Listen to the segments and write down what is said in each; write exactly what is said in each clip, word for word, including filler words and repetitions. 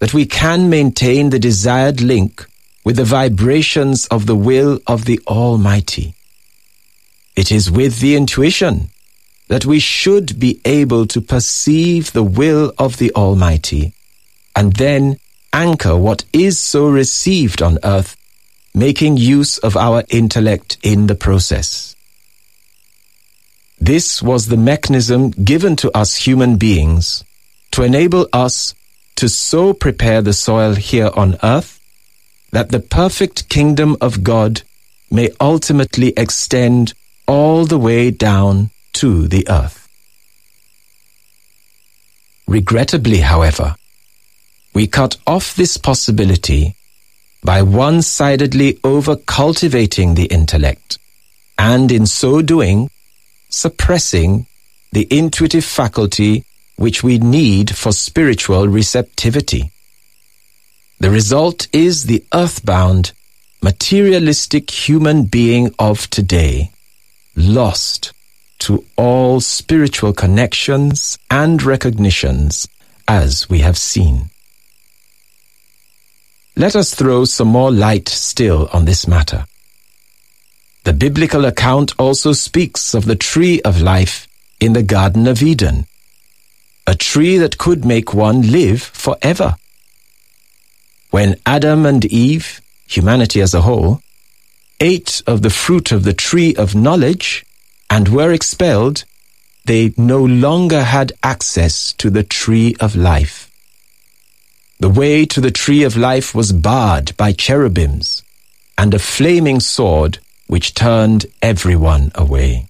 that we can maintain the desired link with the vibrations of the will of the Almighty. It is with the intuition that we should be able to perceive the will of the Almighty and then anchor what is so received on earth, making use of our intellect in the process. This was the mechanism given to us human beings to enable us to so prepare the soil here on earth that the perfect kingdom of God may ultimately extend all the way down to the earth. Regrettably, however, we cut off this possibility by one-sidedly over-cultivating the intellect, and in so doing, suppressing the intuitive faculty which we need for spiritual receptivity. The result is the earthbound, materialistic human being of today, lost to all spiritual connections and recognitions, as we have seen. Let us throw some more light still on this matter. The biblical account also speaks of the tree of life in the Garden of Eden, a tree that could make one live forever. When Adam and Eve, humanity as a whole, ate of the fruit of the tree of knowledge and were expelled, they no longer had access to the tree of life. The way to the tree of life was barred by cherubims and a flaming sword which turned everyone away.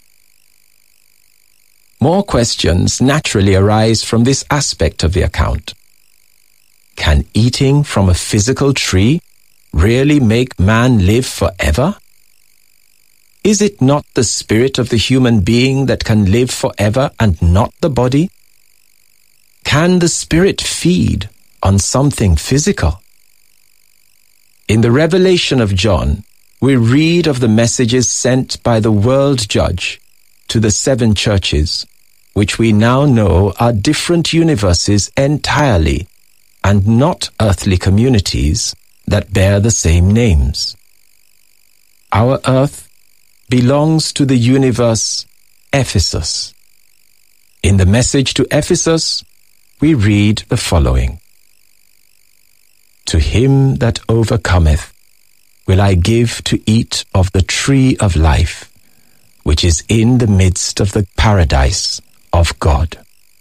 More questions naturally arise from this aspect of the account. Can eating from a physical tree really make man live forever? Is it not the spirit of the human being that can live forever and not the body? Can the spirit feed on something physical? In the Revelation of John, we read of the messages sent by the world judge to the seven churches, which we now know are different universes entirely, and not earthly communities that bear the same names. Our earth belongs to the universe Ephesus. In the message to Ephesus, we read the following: To him that overcometh will I give to eat of the tree of life, which is in the midst of the paradise of God.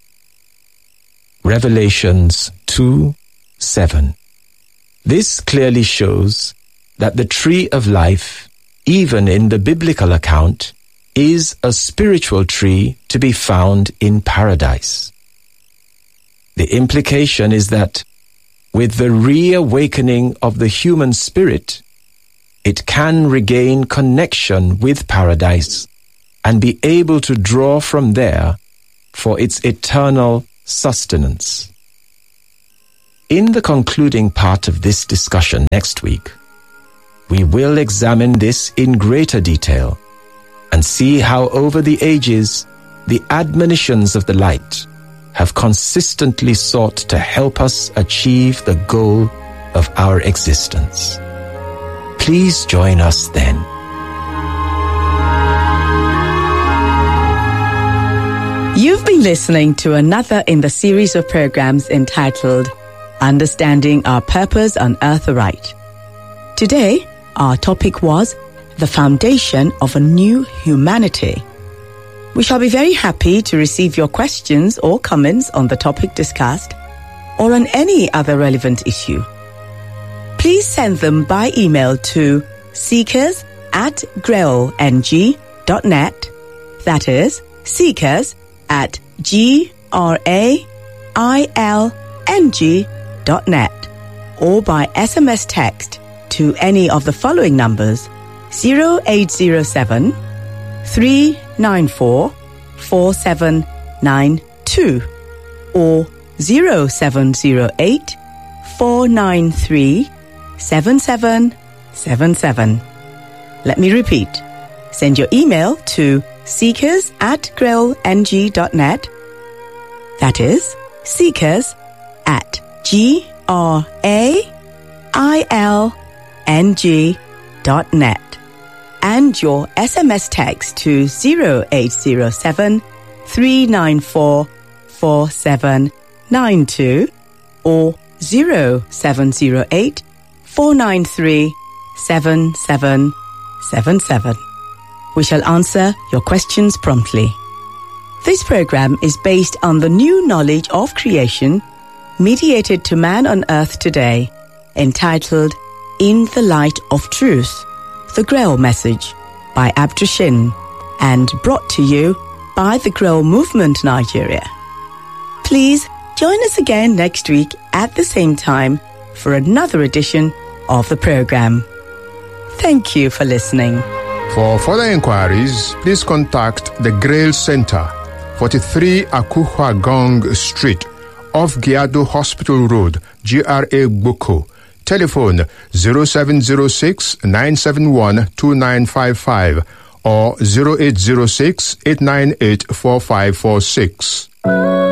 Revelations two seven. This clearly shows that the tree of life, even in the biblical account, is a spiritual tree to be found in paradise. The implication is that with the reawakening of the human spirit, it can regain connection with paradise and be able to draw from there for its eternal sustenance. In the concluding part of this discussion next week, we will examine this in greater detail and see how over the ages the admonitions of the light have consistently sought to help us achieve the goal of our existence. Please join us then. You've been listening to another in the series of programs entitled Understanding Our Purpose on Earth Aright. Today, our topic was the foundation of a new humanity. We shall be very happy to receive your questions or comments on the topic discussed or on any other relevant issue. Please send them by email to seekers at grailng dot net. That is, seekers at G R A I L N G dot net, or by S M S text to any of the following numbers: zero eight zero seven, three nine four, four seven nine two or zero seven zero eight, four nine three, seven seven seven seven. Let me repeat. Send your email to seekers at grailng dot net. That is, seekers at G R A I L N G dot net and your S M S text to zero eight zero seven, three nine four, four seven nine two or zero seven zero eight, four nine three, seven seven seven seven. We shall answer your questions promptly. This program is based on the new knowledge of creation mediated to man on earth today, entitled In the Light of Truth, The Grail Message by Abdushin, and brought to you by the Grail Movement Nigeria. Please join us again next week at the same time for another edition of the program. Thank you for listening. For further inquiries, please contact the Grail Center, forty-three Akuhwa Gong Street, off Giado Hospital Road, G R A Boko. Telephone zero seven zero six, nine seven one, two nine five five or zero eight zero six, eight nine eight, four five four six.